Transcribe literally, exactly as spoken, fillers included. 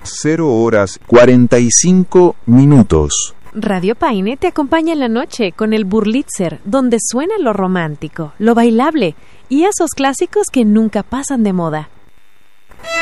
cero horas cuarenta y cinco minutos. Radio Paine te acompaña en la noche con el Burlitzer, donde suena lo romántico, lo bailable y esos clásicos que nunca pasan de moda.